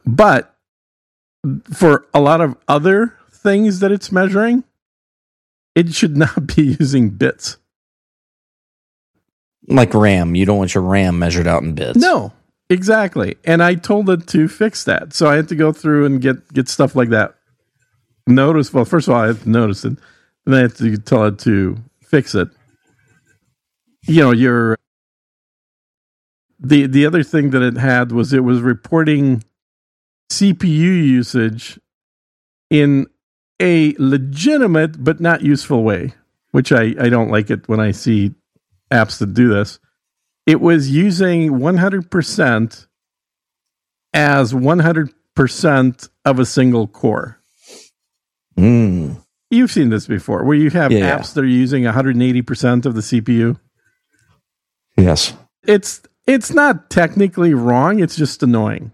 But for a lot of other things that it's measuring, it should not be using bits. Like RAM. You don't want your RAM measured out in bits. No, exactly. And I told it to fix that. So I had to go through and get stuff like that. Well, first of all, I had to notice it. And I had to tell it to fix it. The other thing that it had was it was reporting CPU usage in a legitimate but not useful way, which I don't like it when I see apps that do this. It was using 100% as 100% of a single core. You've seen this before, where you have apps that are using 180% of the CPU. Yes. It's not technically wrong, it's just annoying.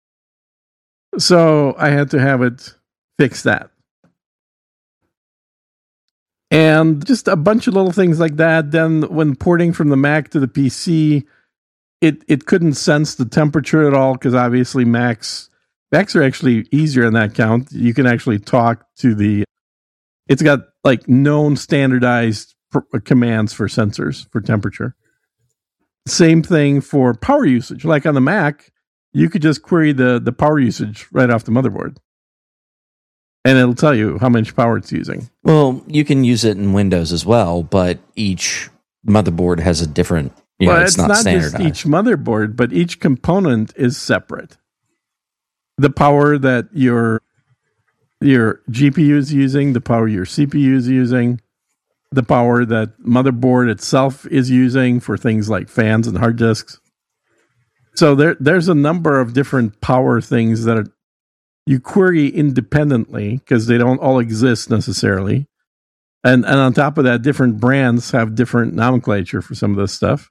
So I had to have it fix that. And just a bunch of little things like that. Then when porting from the Mac to the PC, it couldn't sense the temperature at all, because obviously Macs are actually easier on that count. You can actually talk to it's got like known standardized commands for sensors for temperature. Same thing for power usage. Like on the Mac, you could just query the power usage right off the motherboard, and it'll tell you how much power it's using. Well, you can use it in Windows as well, but each motherboard has a different, it's not standardized. Just each motherboard, but each component is separate. The power that your GPU is using, the power your CPU is using, the power that motherboard itself is using for things like fans and hard disks. So there's a number of different power things that you query independently, because they don't all exist necessarily. And on top of that, different brands have different nomenclature for some of this stuff.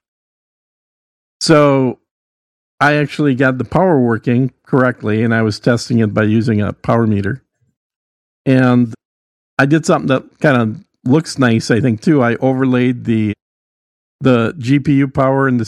So I actually got the power working correctly, and I was testing it by using a power meter. And I did something that kind of looks nice, I think, too. I overlaid the GPU power and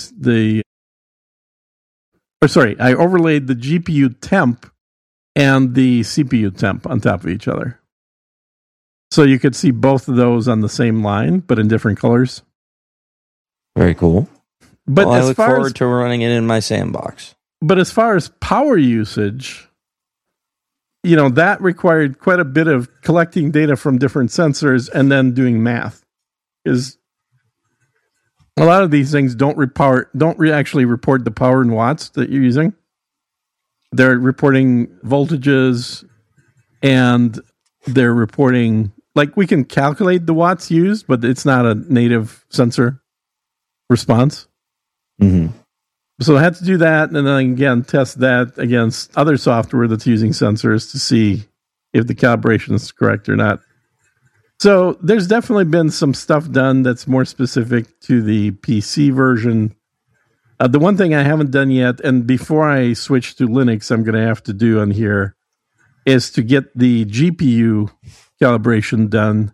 I overlaid the GPU temp and the CPU temp on top of each other. So you could see both of those on the same line, but in different colors. Very cool. But I look forward to running it in my sandbox. But as far as power usage, that required quite a bit of collecting data from different sensors and then doing math. Because a lot of these things don't actually report the power in watts that you're using. They're reporting voltages, and they're reporting, like, we can calculate the watts used, but it's not a native sensor response. Mm-hmm. So I had to do that, and then again test that against other software that's using sensors to see if the calibration is correct or not. So there's definitely been some stuff done that's more specific to the PC version. The one thing I haven't done yet, and before I switch to Linux, I'm going to have to do on here, is to get the GPU calibration done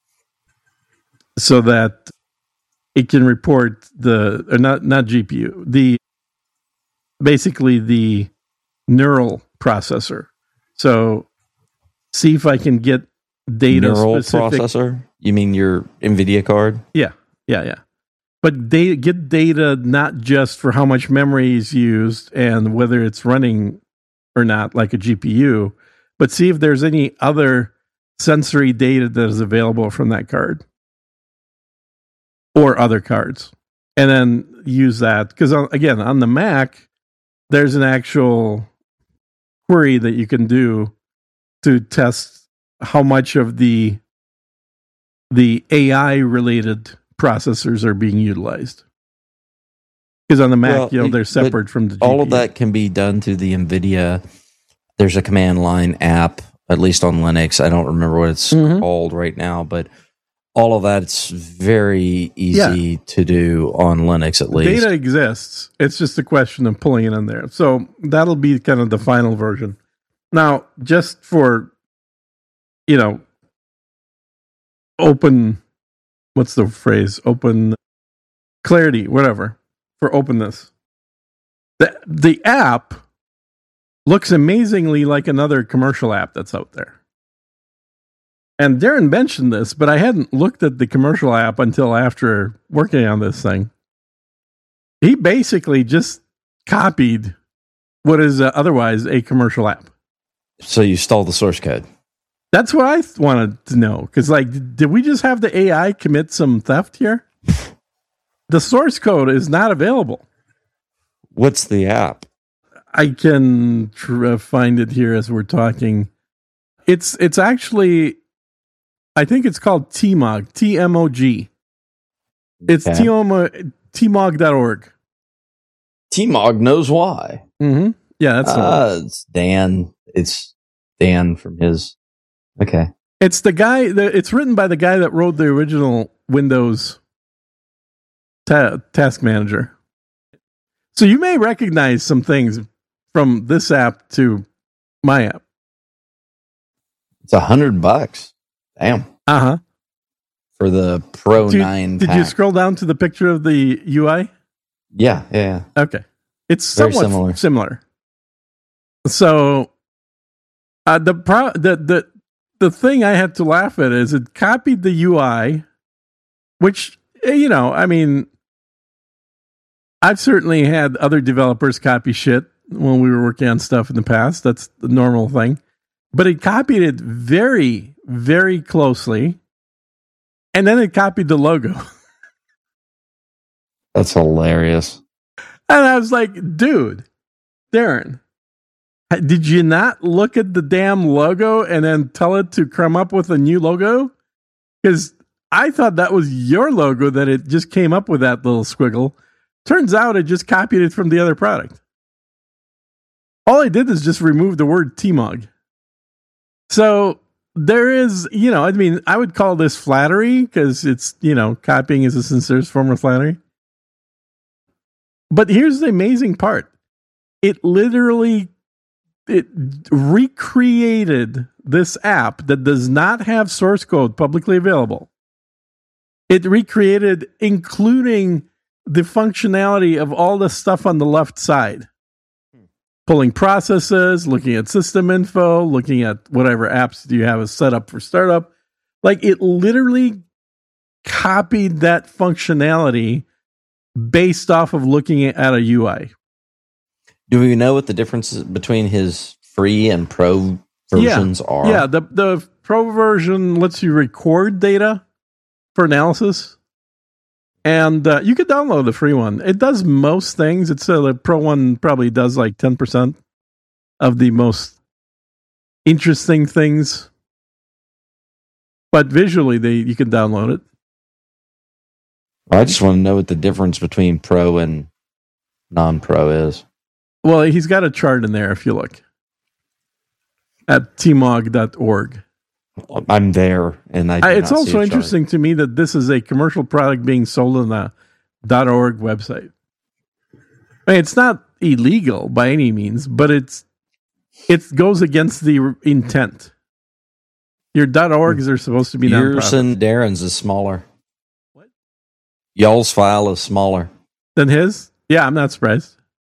so that it can report not GPU, basically the neural processor. So see if I can get data neural specific processor? You mean your NVIDIA card? Yeah. But get data not just for how much memory is used and whether it's running or not, like a GPU, but see if there's any other sensory data that is available from that card or other cards, and then use that. Because again, on the Mac, there's an actual query that you can do to test how much of the AI related processors are being utilized. Because on the Mac, they're separate from the GPU. All of that can be done through the NVIDIA. There's a command line app, at least on Linux. I don't remember what it's called right now, but all of that, it's very easy to do on Linux, at least. Data exists. It's just a question of pulling it in there. So that'll be kind of the final version. Now, just for, open, what's the phrase? Open clarity, whatever, for openness. The app looks amazingly like another commercial app that's out there. And Darren mentioned this, but I hadn't looked at the commercial app until after working on this thing. He basically just copied what is otherwise a commercial app. So you stole the source code. That's what I wanted to know. Because, like, did we just have the AI commit some theft here? The source code is not available. What's the app? I can find it here as we're talking. It's actually, I think it's called TMOG, TMOG. It's Okay. TMOG.org. TMOG knows why. Mm-hmm. Yeah, that's the one. It's Dan. It's Dan from his. Okay. It's the guy. It's written by the guy that wrote the original Windows Task Manager. So you may recognize some things from this app to my app. It's $100. Damn. Uh-huh. For the Pro 9 Did pack. you scroll down to the picture of the UI? Yeah. Okay. It's Very somewhat similar. So the thing I had to laugh at is it copied the UI, which, you know, I mean, I've certainly had other developers copy shit when we were working on stuff in the past. That's the normal thing. But it copied it very, very closely. And then it copied the logo. That's hilarious. And I was like, dude, Darren, did you not look at the damn logo and then tell it to come up with a new logo? Because I thought that was your logo, that it just came up with that little squiggle. Turns out it just copied it from the other product. All I did is just remove the word TMOG. So there is, you know, I mean, I would call this flattery because it's, you know, copying is a sincere form of flattery. But here's the amazing part. It recreated this app that does not have source code publicly available. It recreated, including the functionality of all the stuff on the left side. Pulling processes, looking at system info, looking at whatever apps you have set up for startup. Like, it literally copied that functionality based off of looking at a UI. Do we know what the differences between his free and pro versions are? Yeah, the pro version lets you record data for analysis. And you could download the free one. It does most things. It's the pro one probably does like 10% of the most interesting things. But visually, you can download it. I just want to know what the difference between pro and non-pro is. Well, he's got a chart in there if you look at tmog.org. I'm there, and it's also interesting to me that this is a commercial product being sold on the .org website. I mean, it's not illegal by any means, but it goes against the intent. Your .orgs are supposed to be yours nonprofit. and Darren's is smaller. What? Y'all's file is smaller Than his? Yeah, I'm not surprised.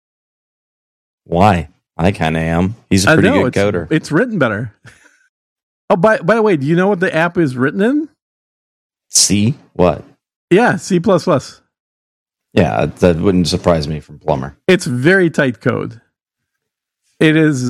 Why? I kind of am. He's a pretty good coder. It's written better. Oh, by the way, do you know what the app is written in? C? What? Yeah, C++. Yeah, that wouldn't surprise me from Plumber. It's very tight code. It is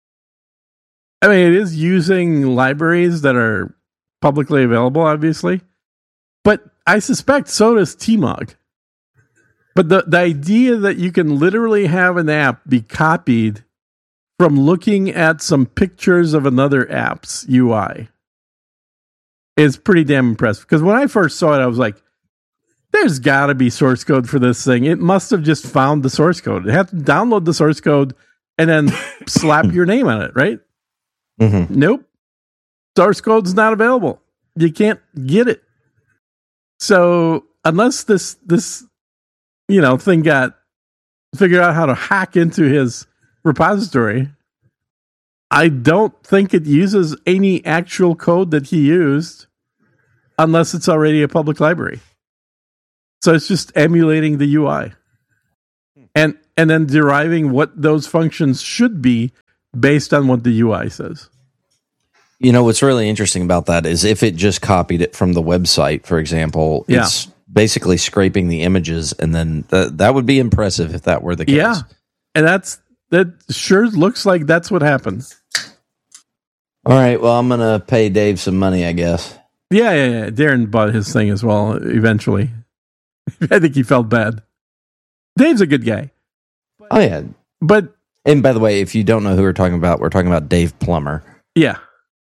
using libraries that are publicly available, obviously. But I suspect so does TMOG. But the idea that you can literally have an app be copied from looking at some pictures of another app's UI is pretty damn impressive. Because when I first saw it, I was like, there's got to be source code for this thing. It must have just found the source code. It had to download the source code and then slap your name on it, right? Mm-hmm. Nope. Source code's not available. You can't get it. So unless this thing got figured out how to hack into his repository, I don't think it uses any actual code that he used unless it's already a public library. So it's just emulating the UI and then deriving what those functions should be based on what the UI says. You know, what's really interesting about that is if it just copied it from the website, for example, it's basically scraping the images, and then that would be impressive if that were the case. Yeah, and that sure looks like that's what happens. All right, well, I'm going to pay Dave some money, I guess. Yeah. Darren bought his thing as well eventually. I think he felt bad. Dave's a good guy. Oh, yeah. But... And by the way, if you don't know who we're talking about Dave Plummer. Yeah.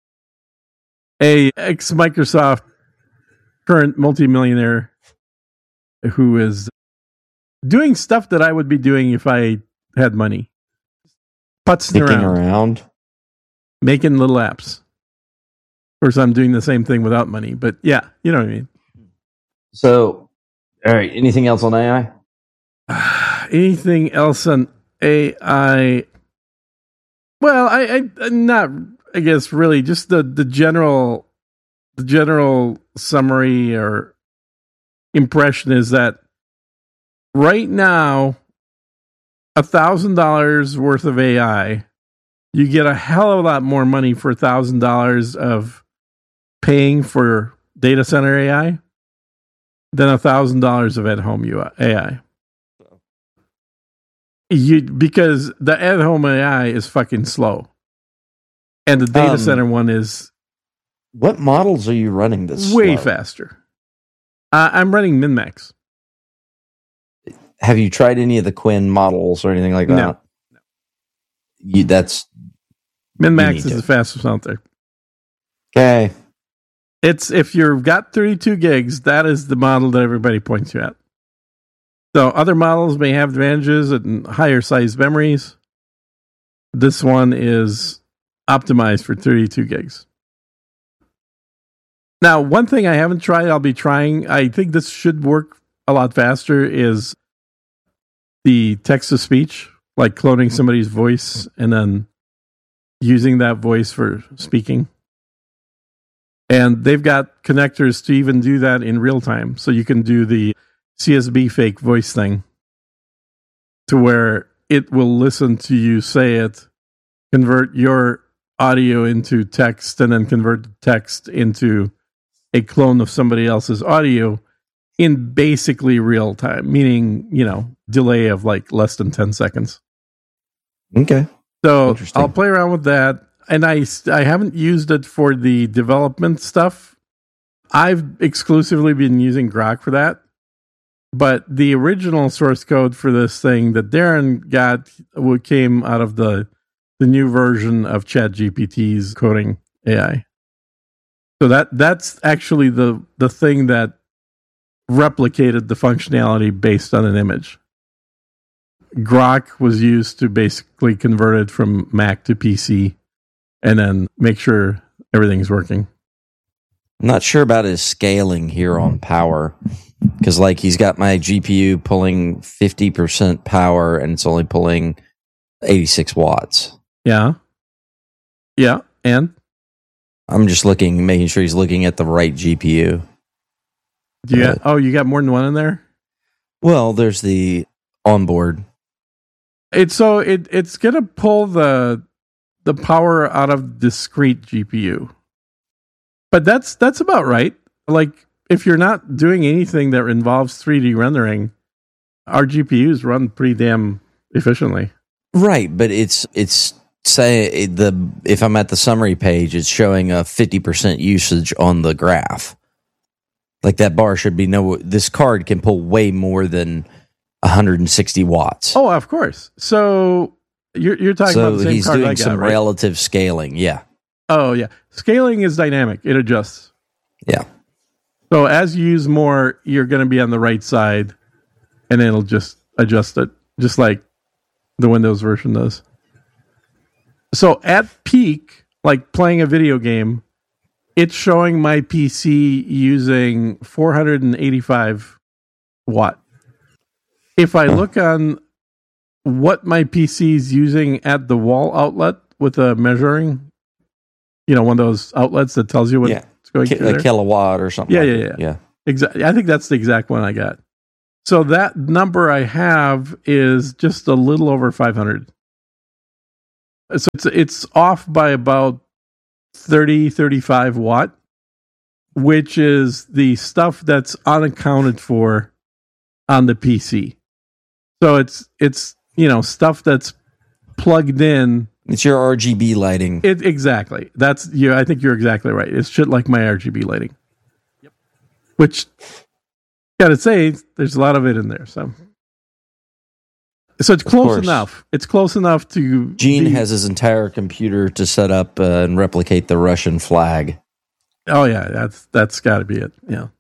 A ex-Microsoft current multimillionaire who is doing stuff that I would be doing if I had money. Putzing around. Making little apps. Of course, I'm doing the same thing without money, but yeah, you know what I mean. So, all right, anything else on AI? Anything else on AI? Well, I'm not, I guess, really just the general summary or impression is that right now, $1,000 worth of AI, you get a hell of a lot more money for $1,000 of paying for data center AI than $1,000 of at-home AI. Because the at-home AI is fucking slow, and the data center one is. What models are you running this way faster? I'm running MinMax. Have you tried any of the Quinn models or anything like that? No. That's MinMax is the fastest out there. Okay. It's if you've got 32 gigs, that is the model that everybody points you at. So other models may have advantages and higher size memories. This one is optimized for 32 gigs. Now, one thing I haven't tried, I'll be trying, I think this should work a lot faster, is the text-to-speech, like cloning somebody's voice and then using that voice for speaking. And they've got connectors to even do that in real time. So you can do the CSB fake voice thing to where it will listen to you say it, convert your audio into text, and then convert the text into a clone of somebody else's audio in basically real time, meaning, delay of like less than 10 seconds. Okay. So I'll play around with that. And I haven't used it for the development stuff. I've exclusively been using Grok for that. But the original source code for this thing that Darren got came out of the new version of ChatGPT's coding AI. So that's actually the thing that replicated the functionality based on an image. Grok was used to basically convert it from Mac to PC and then make sure everything's working. I'm not sure about his scaling here on power, because like he's got my GPU pulling 50% power and it's only pulling 86 watts. Yeah, and I'm just making sure he's looking at the right GPU. You got more than one in there? Well, there's the onboard. It's gonna pull the power out of discrete GPU. But that's about right. Like, if you're not doing anything that involves 3D rendering, our GPUs run pretty damn efficiently. Right, but it's if I'm at the summary page, it's showing a 50% usage on the graph. Like that bar should be this card can pull way more than 160 watts. Oh, of course. So you're talking about the same he's card doing I got, some right? relative scaling, yeah. Oh, yeah. Scaling is dynamic. It adjusts. Yeah. So as you use more, you're going to be on the right side, and it'll just adjust it, just like the Windows version does. So at peak, like playing a video game, it's showing my PC using 485 watt. If I look on what my PC is using at the wall outlet with a measuring, one of those outlets that tells you what it's going through there. Kilowatt or something. Yeah. Exactly. I think that's the exact one I got. So that number I have is just a little over 500. So it's off by about 30, 35 watt, which is the stuff that's unaccounted for on the PC. So it's stuff that's plugged in. It's your RGB lighting. Exactly. That's I think you're exactly right. It's shit like my RGB lighting. Yep. Which, gotta say, there's a lot of it in there. So it's close enough. It's close enough to. Gene has his entire computer to set up and replicate the Russian flag. Oh yeah, that's got to be it. Yeah.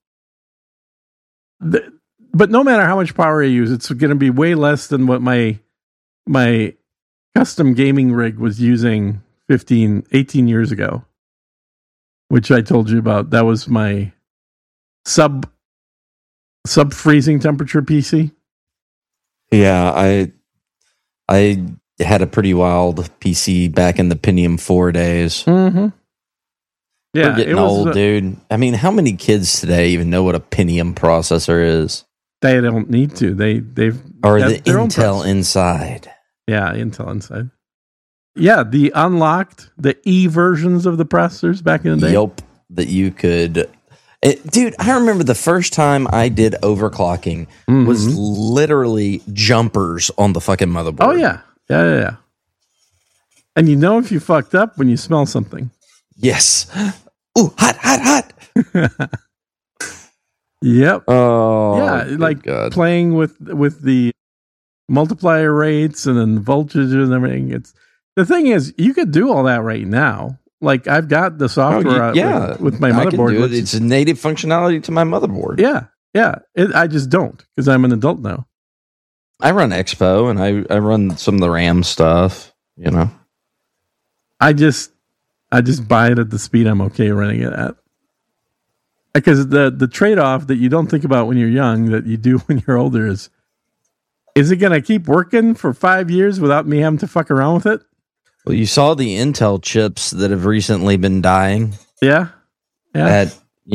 But no matter how much power I use, it's going to be way less than what my custom gaming rig was using 18 years ago, which I told you about. That was my sub freezing temperature PC. Yeah, I had a pretty wild PC back in the Pentium 4 days. Mm-hmm. Yeah, we're getting old, dude. I mean, how many kids today even know what a Pentium processor is? They don't need to. They've or the Intel inside. Yeah, Intel inside. Yeah, the unlocked, the E versions of the processors back in the day. Yep, that you could. Dude, I remember the first time I did overclocking was literally jumpers on the fucking motherboard. Oh, yeah. Yeah. And you know if you fucked up when you smell something. Yes. Ooh, hot. Yep. Oh, yeah, like God. Playing with the multiplier rates and then voltage and everything. The thing is, you could do all that right now. Like I've got the software with my motherboard. It's a native functionality to my motherboard. Yeah. I just don't because I'm an adult now. I run Expo and I run some of the RAM stuff. You know, I just buy it at the speed I'm okay running it at. Because the trade-off that you don't think about when you're young that you do when you're older is it going to keep working for 5 years without me having to fuck around with it? Well, you saw the Intel chips that have recently been dying. Yeah. I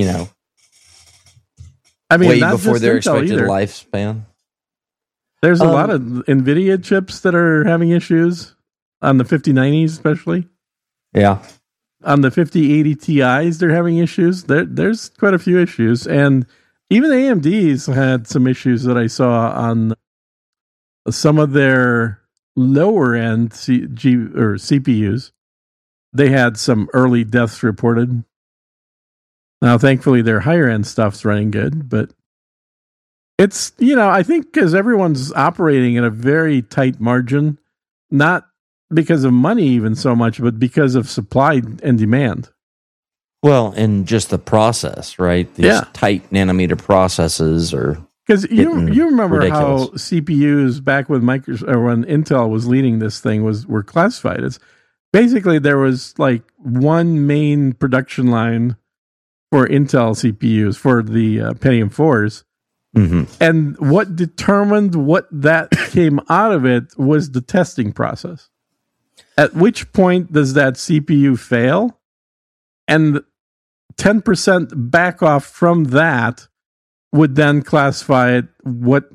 mean, way before their expected lifespan. There's a lot of NVIDIA chips that are having issues on the 5090s, especially. Yeah. On the 5080 Ti's, they're having issues. There's quite a few issues. And even AMD's had some issues that I saw on some of their lower end CPUs. They had some early deaths reported. Now, thankfully, their higher end stuff's running good, but it's, I think because everyone's operating at a very tight margin, not because of money even so much, but because of supply and demand. Well, and just the process, right? These tight nanometer processes are because you remember ridiculous. How CPUs back when Microsoft or when Intel was leading this thing were classified as basically there was like one main production line for Intel CPUs for the Pentium 4s. Mm-hmm. And what determined what that came out of it was the testing process. At which point does that CPU fail? And 10% back off from that would then classify it what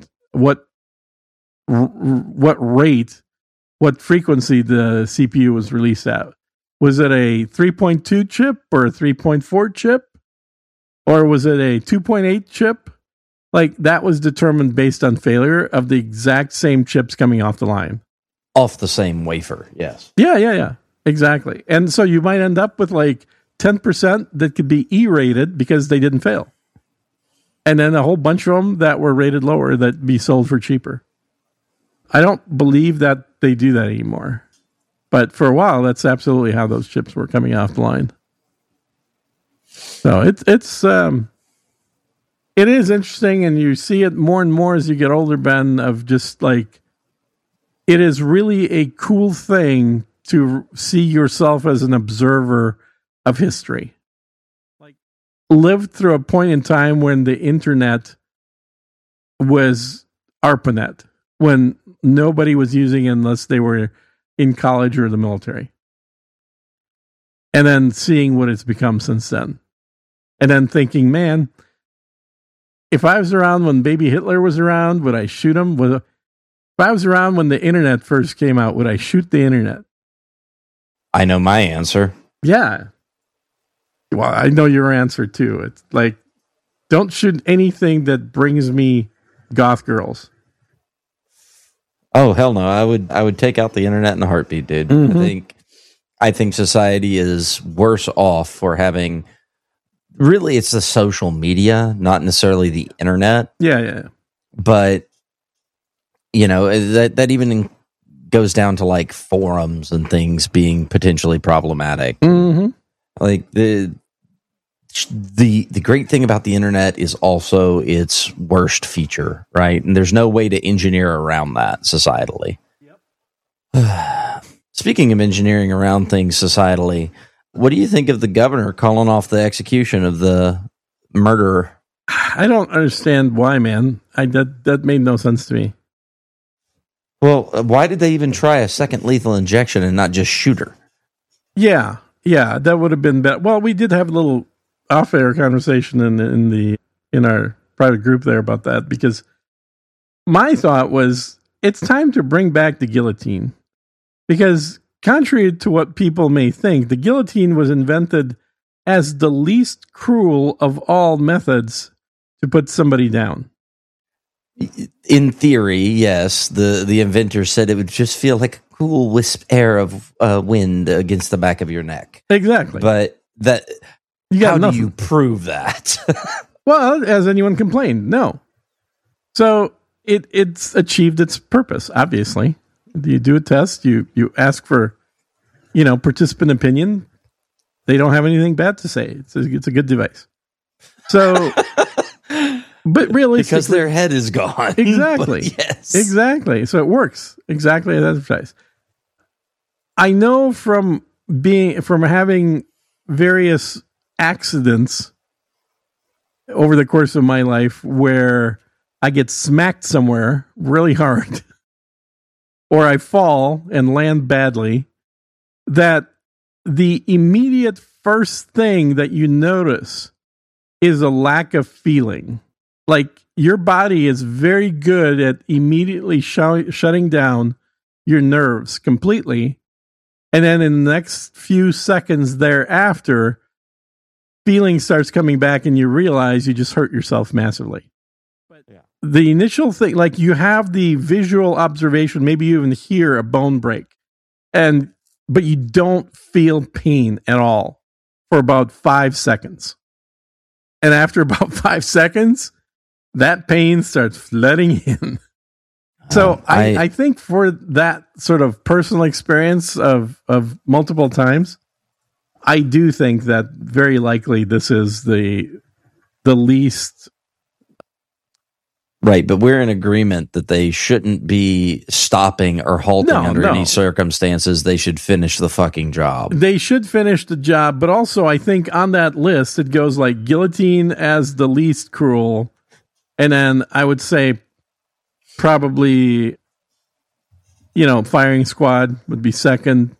rate, what frequency the CPU was released at. Was it a 3.2 chip or a 3.4 chip? Or was it a 2.8 chip? Like that was determined based on failure of the exact same chips coming off the line. Off the same wafer, yes. Yeah. Exactly. And so you might end up with like 10% that could be E-rated because they didn't fail. And then a whole bunch of them that were rated lower that be sold for cheaper. I don't believe that they do that anymore. But for a while, that's absolutely how those chips were coming off the line. So it is interesting, and you see it more and more as you get older, Ben, of just like, it is really a cool thing to see yourself as an observer of history. Like, lived through a point in time when the internet was ARPANET, when nobody was using it unless they were in college or the military. And then seeing what it's become since then. And then thinking, man, if I was around when baby Hitler was around, would I shoot him? If I was around when the internet first came out, would I shoot the internet? I know my answer. Yeah. Well, I know your answer too. It's like, don't shoot anything that brings me goth girls. Oh, hell no. I would take out the internet in a heartbeat, dude. Mm-hmm. I think society is worse off for having, really, it's the social media, not necessarily the internet. Yeah. But, that even goes down to like forums and things being potentially problematic. Mm-hmm. Like the great thing about the internet is also its worst feature, right? And there's no way to engineer around that societally. Yep. Speaking of engineering around things societally, what do you think of the governor calling off the execution of the murderer? I don't understand why, man. That made no sense to me. Well, why did they even try a second lethal injection and not just shoot her? Yeah, that would have been better. Well, we did have a little off-air conversation in our private group there about that, because my thought was it's time to bring back the guillotine, because contrary to what people may think, the guillotine was invented as the least cruel of all methods to put somebody down. In theory, yes. The inventor said it would just feel like a cool wisp air of wind against the back of your neck. Exactly. But how do you prove that? Well, has anyone complained? No. So it's achieved its purpose, obviously. You do a test, you ask for, participant opinion. They don't have anything bad to say. It's a good device. So, but realistically, because their head is gone. Exactly. Yes. Exactly. So it works exactly as advertised. I know from having various accidents over the course of my life where I get smacked somewhere really hard or I fall and land badly, that the immediate first thing that you notice is a lack of feeling. Like your body is very good at immediately shutting down your nerves completely. And then in the next few seconds thereafter, feeling starts coming back and you realize you just hurt yourself massively. But the initial thing, like you have the visual observation, maybe you even hear a bone break, but you don't feel pain at all for about 5 seconds. And after about 5 seconds, that pain starts flooding in. So I think for that sort of personal experience of multiple times, I do think that very likely this is the least. Right, but we're in agreement that they shouldn't be stopping or halting under any circumstances. They should finish the fucking job. They should finish the job, but also I think on that list it goes like guillotine as the least cruel, and then I would say probably, firing squad would be second.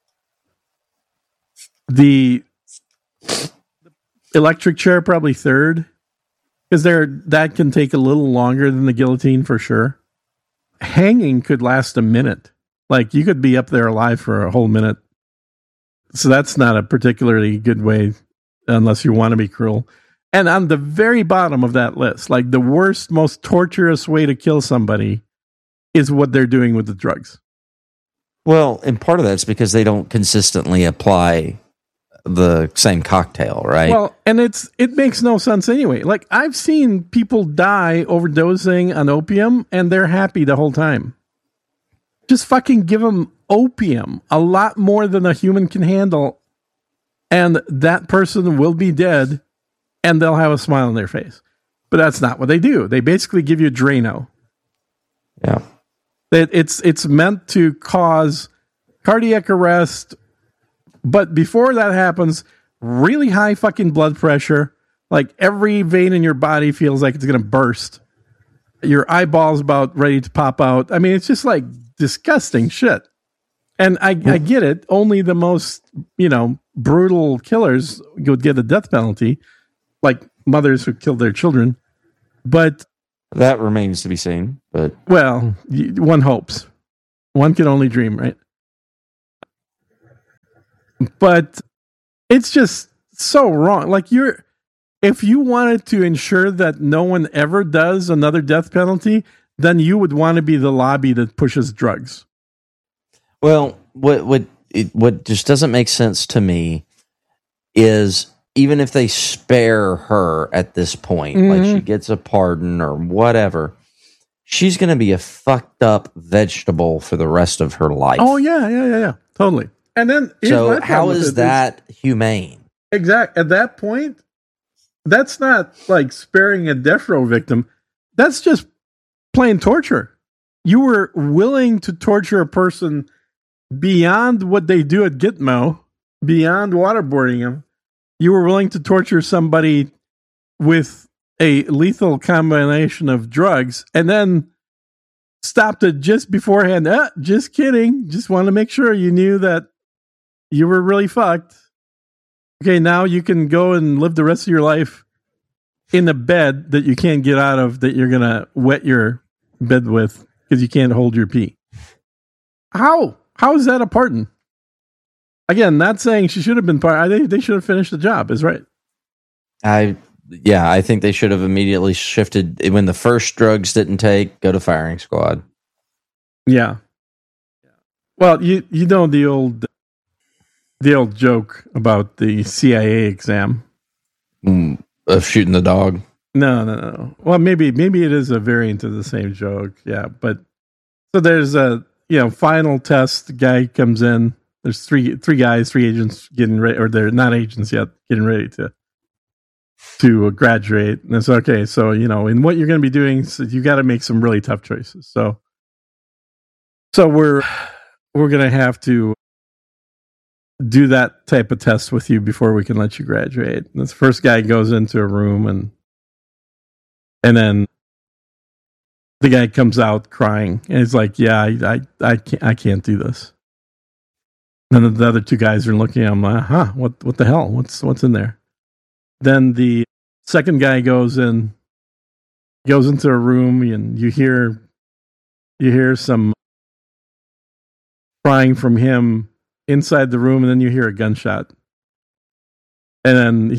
The electric chair probably third, because that can take a little longer than the guillotine for sure. Hanging could last a minute. Like you could be up there alive for a whole minute. So that's not a particularly good way unless you want to be cruel. And on the very bottom of that list, like the worst, most torturous way to kill somebody is what they're doing with the drugs. Well, and part of that's because they don't consistently apply the same cocktail, right? Well, and it makes no sense anyway. Like I've seen people die overdosing on opium and they're happy the whole time. Just fucking give them opium, a lot more than a human can handle, and that person will be dead and they'll have a smile on their face. But that's not what they do. They basically give you Drano. Yeah. It's meant to cause cardiac arrest, but before that happens, really high fucking blood pressure, like every vein in your body feels like it's going to burst. Your eyeball's about ready to pop out. I mean, it's just like disgusting shit. And I get it. Only the most, brutal killers would get a death penalty, like mothers who killed their children. But that remains to be seen. But one hopes. One can only dream, right? But it's just so wrong. Like if you wanted to ensure that no one ever does another death penalty, then you would want to be the lobby that pushes drugs. Well, what just doesn't make sense to me is even if they spare her at this point, like she gets a pardon or whatever, she's going to be a fucked up vegetable for the rest of her life. Oh yeah, totally. And then so how is that humane? Exactly. At that point, that's not like sparing a death row victim. That's just plain torture. You were willing to torture a person beyond what they do at Gitmo, beyond waterboarding them. You were willing to torture somebody with a lethal combination of drugs and then stopped it just beforehand. Just kidding. Just want to make sure you knew that you were really fucked. Okay, now you can go and live the rest of your life in a bed that you can't get out of, that you're going to wet your bed with because you can't hold your pee. How is that a pardon? Again, not saying she should have been pardoned. They should have finished the job, is right. I think they should have immediately shifted when the first drugs didn't take, go to firing squad. Yeah. Well, you know the old joke about the CIA exam of shooting the dog. No. Well, maybe it is a variant of the same joke. Yeah, but so there's a final test. The guy comes in. There's three agents getting ready, or they're not agents yet, getting ready to graduate. And it's okay. So in what you're going to be doing, so you got to make some really tough choices. So we're going to have to do that type of test with you before we can let you graduate. And this first guy goes into a room and then the guy comes out crying and he's like, yeah, I can't do this. And then the other two guys are looking at him like, what the hell? What's in there? Then the second guy goes into a room and you hear some crying from him inside the room, and then you hear a gunshot. And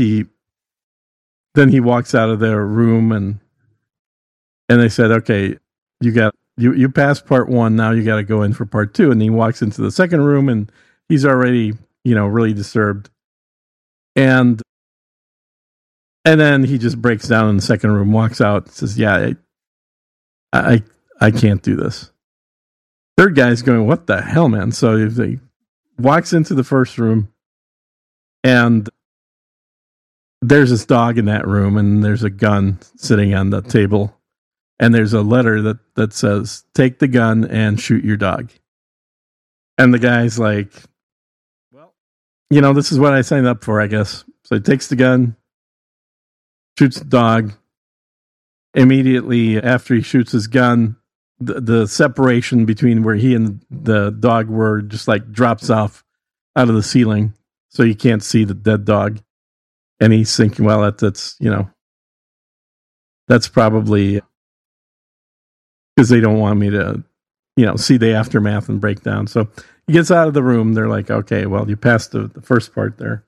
then he walks out of the room and they said, okay, you passed part one, now you got to go in for part two. And he walks into the second room and he's already, really disturbed. And then he just breaks down in the second room, walks out, says, yeah, I can't do this. Third guy's going, what the hell, man? So he walks into the first room and there's this dog in that room and there's a gun sitting on the table. And there's a letter that says, take the gun and shoot your dog. And the guy's like, well, this is what I signed up for, I guess. So he takes the gun, shoots the dog. Immediately after he shoots his gun, the separation between where he and the dog were just like drops off out of the ceiling. So you can't see the dead dog. And he's thinking, well, that's probably because they don't want me to, see the aftermath and breakdown. So he gets out of the room. They're like, okay, well, you passed the first part there.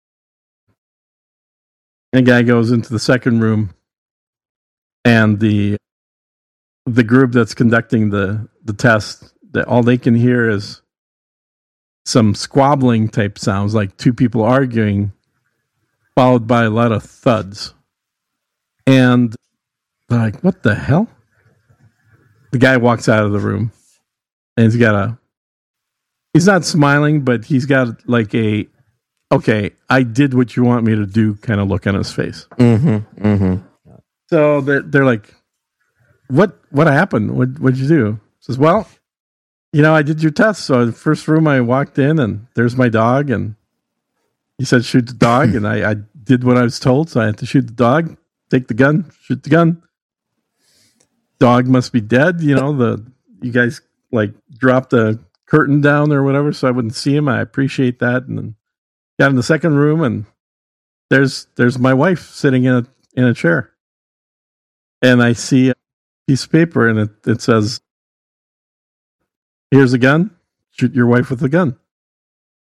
And the guy goes into the second room, and the group that's conducting the test, that all they can hear is some squabbling type sounds, like two people arguing, followed by a lot of thuds. And they're like, what the hell? The guy walks out of the room and he's not smiling, but he's got like okay, I did what you want me to do kind of look on his face. Mm-hmm. Mm-hmm. So they're like, what happened? What'd you do? He says, well, I did your test. So the first room I walked in and there's my dog, and he said, shoot the dog. And I did what I was told. So I had to shoot the dog, take the gun, shoot the gun. Dog must be dead. You guys like dropped the curtain down or whatever, so I wouldn't see him. I appreciate that. And then got in the second room, and there's my wife sitting in a chair, and I see a piece of paper, and it says, "Here's a gun. Shoot your wife with a gun."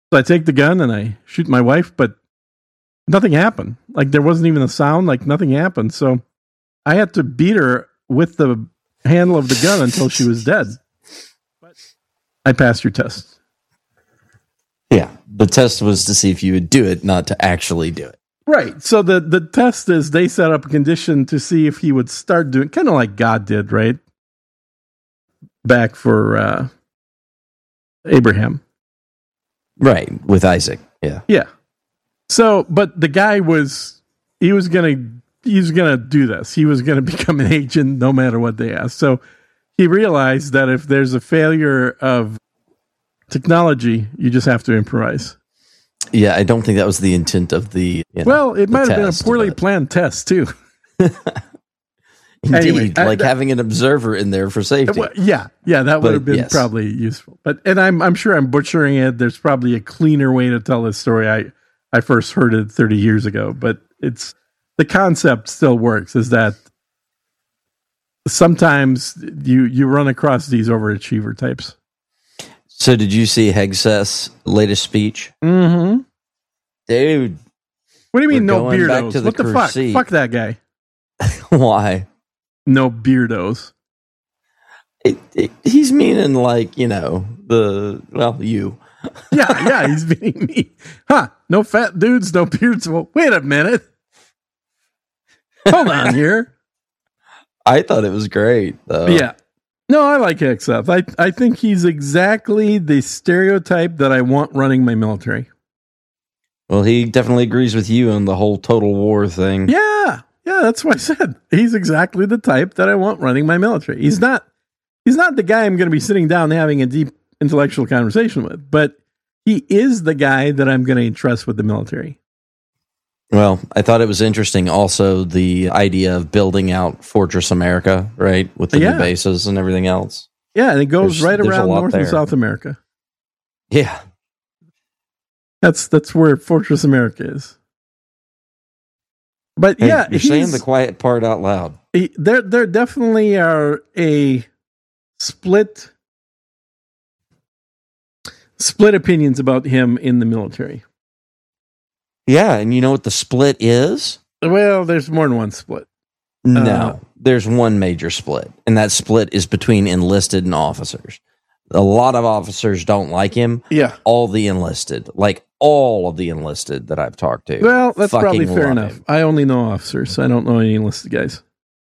So I take the gun and I shoot my wife, but nothing happened. Like there wasn't even a sound, like nothing happened. So I had to beat her with the handle of the gun until she was dead. But I passed your test. Yeah. The test was to see if you would do it, not to actually do it. Right. So the test is they set up a condition to see if he would start doing, kind of like God did, right? Back for Abraham. Right. With Isaac. Yeah. Yeah. So, but the guy he was going to do this. He was going to become an agent no matter what they asked. So he realized that if there's a failure of technology, you just have to improvise. Yeah, I don't think that was the intent of the. Well, it might have been a poorly planned test too. Indeed, anyway, having an observer in there for safety. Well, yeah, that would have been probably useful. But I'm sure I'm butchering it. There's probably a cleaner way to tell this story. I first heard it 30 years ago, but it's the concept still works. Is that sometimes you run across these overachiever types. So did you see Hegseth's latest speech? Mm-hmm. Dude. What do you mean no beardos? What the fuck? Fuck that guy. Why? No beardos. He's meaning like, you. Yeah, he's meaning me. Huh, no fat dudes, no beards. Well, wait a minute. Hold on here. I thought it was great, though. Yeah. No, I like Hegseth. I think he's exactly the stereotype that I want running my military. Well, he definitely agrees with you on the whole total war thing. Yeah, that's what I said. He's exactly the type that I want running my military. He's not the guy I'm going to be sitting down and having a deep intellectual conversation with, but he is the guy that I'm going to entrust with the military. Well, I thought it was interesting also the idea of building out Fortress America, right? With the new bases and everything else. Yeah, and it goes right around North and South America. Yeah. That's where Fortress America is. But hey, you're saying the quiet part out loud. There definitely are a split opinions about him in the military. Yeah, and you know what the split is? Well, there's more than one split. No, there's one major split, and that split is between enlisted and officers. A lot of officers don't like him. Yeah. All the enlisted, like all of the enlisted that I've talked to. Well, that's probably fair enough. I only know officers. I don't know any enlisted guys.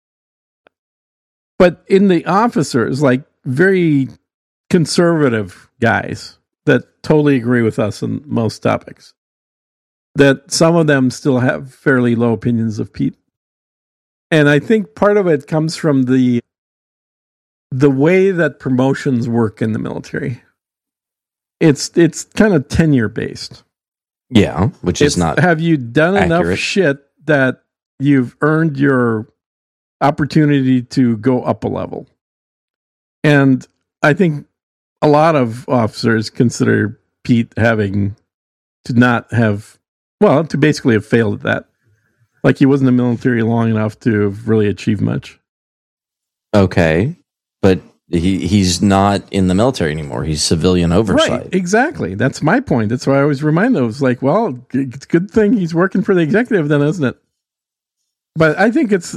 But in the officers, like very conservative guys that totally agree with us on most topics, that some of them still have fairly low opinions of Pete. And I think part of it comes from the way that promotions work in the military. It's kind of tenure based. Yeah, which is not have you done accurate. Enough shit that you've earned your opportunity to go up a level? And I think a lot of officers consider Pete having to not have, well, to basically have failed at that. Like he wasn't in the military long enough to have really achieved much. Okay, but he's not in the military anymore. He's civilian oversight. Right, exactly. That's my point. That's why I always remind those, like, well, it's a good thing he's working for the executive then, isn't it? But I think it's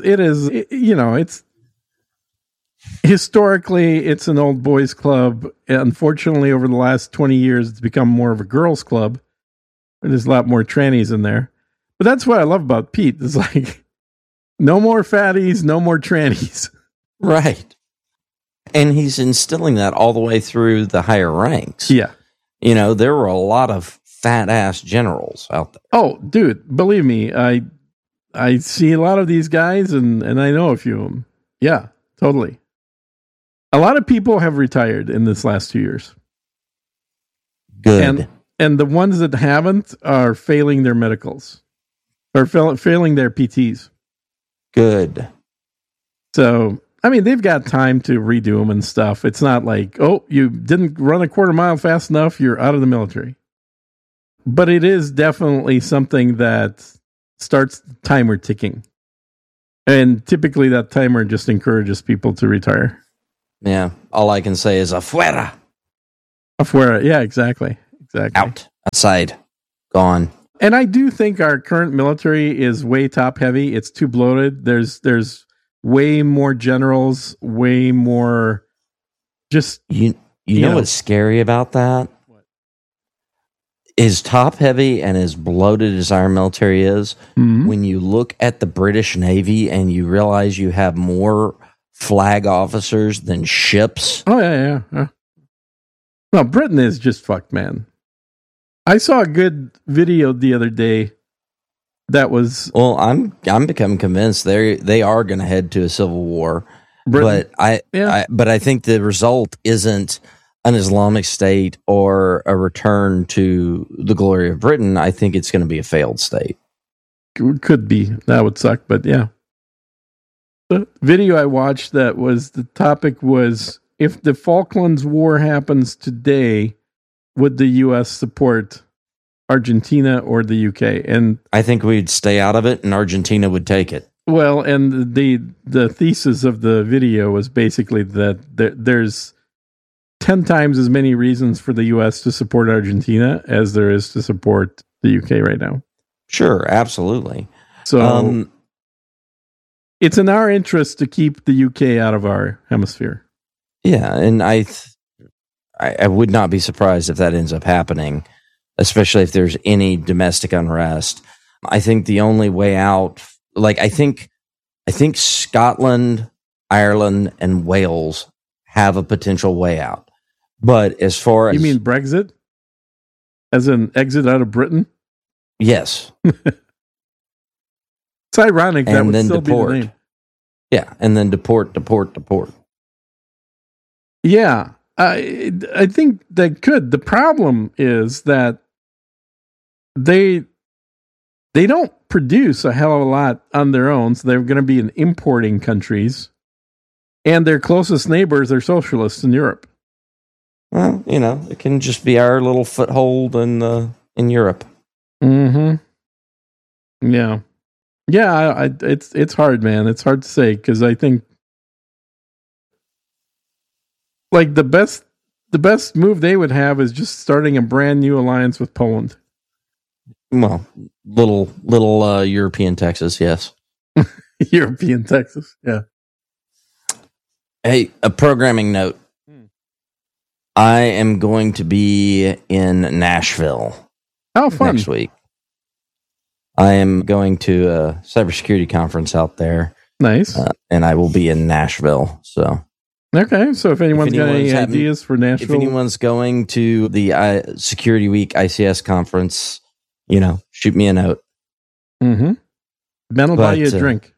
historically, it's an old boys club. Unfortunately, over the last 20 years, it's become more of a girls club. There's a lot more trannies in there. But that's what I love about Pete. It's like, no more fatties, no more trannies. Right. And he's instilling that all the way through the higher ranks. Yeah. You know, there were a lot of fat-ass generals out there. Oh, dude, believe me, I see a lot of these guys, and I know a few of them. Yeah, totally. A lot of people have retired in this last 2 years. Good. And the ones that haven't are failing their medicals. Or failing their PTs. Good. So, I mean, they've got time to redo them and stuff. It's not like, oh, you didn't run a quarter mile fast enough, you're out of the military. But it is definitely something that starts the timer ticking. And typically that timer just encourages people to retire. Yeah. All I can say is afuera. Afuera. Yeah, exactly. Out. Outside. Gone. And I do think our current military is way top heavy. It's too bloated. There's way more generals, way more just you know what's scary about that? What? As top heavy and as bloated as our military is, when you look at the British Navy and you realize you have more flag officers than ships. Oh yeah. No, Britain is just fucked, man. I saw a good video the other day that was... Well, I'm becoming convinced they are going to head to a civil war. Britain. But I think the result isn't an Islamic State or a return to the glory of Britain. I think it's going to be a failed state. Could be. That would suck, but yeah. The video I watched the topic was, if the Falklands War happens today, would the U.S. support Argentina or the UK? And I think we'd stay out of it, and Argentina would take it. Well, and the thesis of the video was basically that there's 10 times as many reasons for the U.S. to support Argentina as there is to support the UK right now. Sure, absolutely. So it's in our interest to keep the UK out of our hemisphere. Yeah, and I would not be surprised if that ends up happening, especially if there's any domestic unrest. I think the only way out, I think Scotland, Ireland, and Wales have a potential way out. But as far as... You mean Brexit? As an exit out of Britain? Yes. It's ironic that would still be the name. Yeah, and then deport. Yeah. I think they could. The problem is that they don't produce a hell of a lot on their own, so they're going to be in importing countries, and their closest neighbors are socialists in Europe. Well, it can just be our little foothold in Europe. Mm-hmm. Yeah. Yeah, it's hard, man. It's hard to say, because I think the best move they would have is just starting a brand new alliance with Poland. Well, little European Texas, yes. European Texas, yeah. Hey, a programming note. I am going to be in Nashville. How fun. Next week. I am going to a cybersecurity conference out there. Nice. And I will be in Nashville, so... Okay, so if anyone's got any ideas for Nashville... If anyone's going to the Security Week ICS conference, shoot me a note. Mm-hmm. Ben will buy you a drink.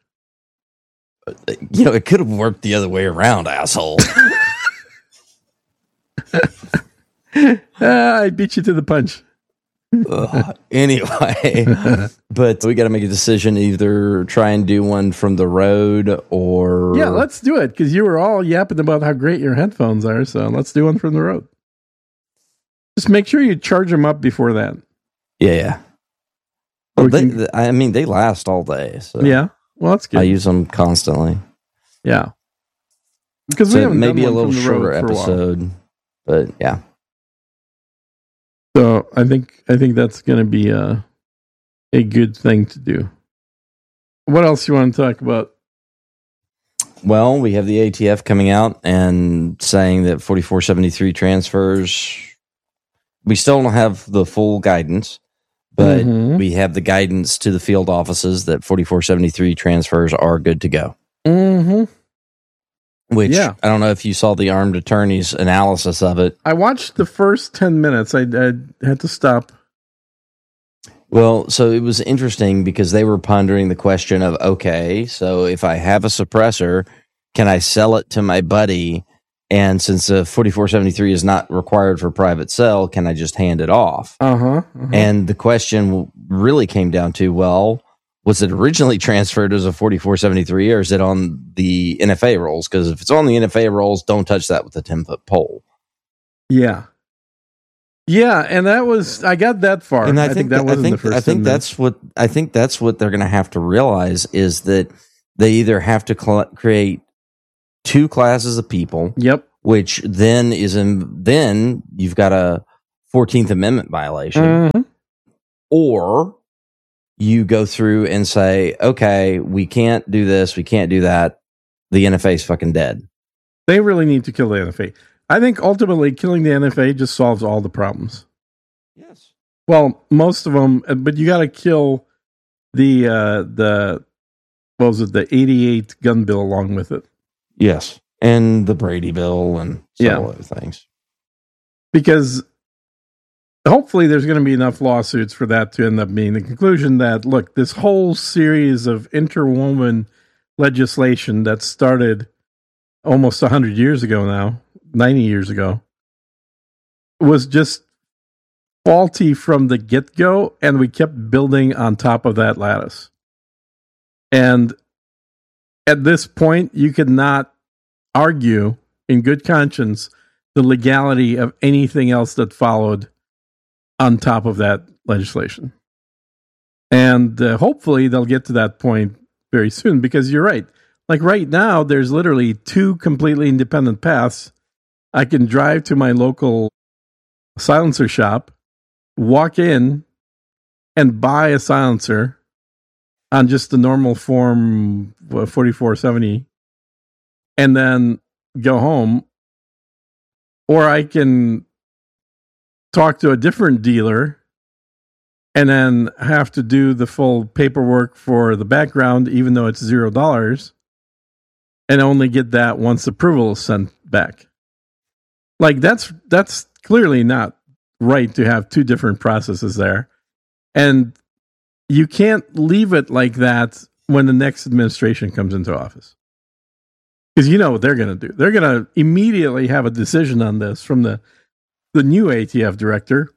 It could have worked the other way around, asshole. I beat you to the punch. Anyway, but we got to make a decision, either try and do one from the road or... Yeah, let's do it, because you were all yapping about how great your headphones are, so let's do one from the road. Just make sure you charge them up before that. Yeah. Well, they last all day. So yeah, well, that's good. I use them constantly. Yeah. Because we haven't maybe done one a little shorter episode, but yeah. So I think that's going to be a good thing to do. What else you want to talk about? Well, we have the ATF coming out and saying that 4473 transfers. We still don't have the full guidance, but we have the guidance to the field offices that 4473 transfers are good to go. Mm-hmm. Which, I don't know if you saw the armed attorney's analysis of it. I watched the first 10 minutes. I had to stop. Well, so it was interesting because they were pondering the question of, okay, so if I have a suppressor, can I sell it to my buddy? And since 4473 is not required for private sale, can I just hand it off? And the question really came down to, well, was it originally transferred as a 4473 or is it on the NFA rolls? Because if it's on the NFA rolls, don't touch that with a 10-foot pole. Yeah. Yeah, and I got that far. And I think that's what they're going to have to realize, is that they either have to create two classes of people. Yep. Which then you've got a 14th Amendment violation, or you go through and say, okay, we can't do this, we can't do that. The NFA is fucking dead. They really need to kill the NFA. I think ultimately killing the NFA just solves all the problems. Yes. Well, most of them, but you got to kill the what was it, the 88 gun bill along with it. Yes. And the Brady bill and several other things. Because hopefully there's going to be enough lawsuits for that to end up being the conclusion that, look, this whole series of interwoven legislation that started almost 100 years ago now, 90 years ago, was just faulty from the get-go, and we kept building on top of that lattice. And at this point, you could not argue in good conscience the legality of anything else that followed on top of that legislation. And hopefully they'll get to that point very soon, because you're right. Like right now, there's literally two completely independent paths. I can drive to my local silencer shop, walk in, and buy a silencer on just the normal form 4470, and then go home. Or I can talk to a different dealer and then have to do the full paperwork for the background, even though it's $0, and only get that once approval is sent back. Like that's clearly not right to have two different processes there. And you can't leave it like that when the next administration comes into office. Because you know what they're going to do. They're going to immediately have a decision on this from the new ATF director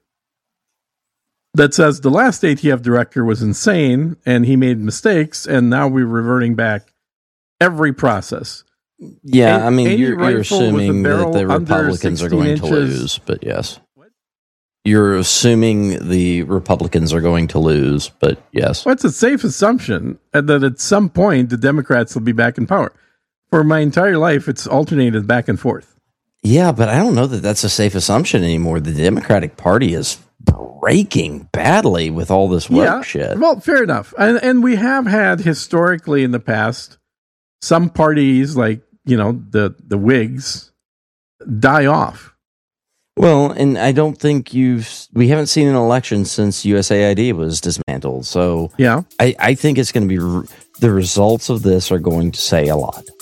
that says the last ATF director was insane and he made mistakes, and now we're reverting back every process. Yeah, I mean, you're assuming that the Republicans are going to lose, but yes. What? You're assuming the Republicans are going to lose, but yes. Well, it's a safe assumption that at some point the Democrats will be back in power. For my entire life, it's alternated back and forth. Yeah, but I don't know that that's a safe assumption anymore. The Democratic Party is breaking badly with all this woke shit. Well, fair enough. And we have had historically in the past some parties like, you know, the Whigs die off. Well, and I don't think we haven't seen an election since USAID was dismantled. So yeah, I think it's going to be, the results of this are going to say a lot.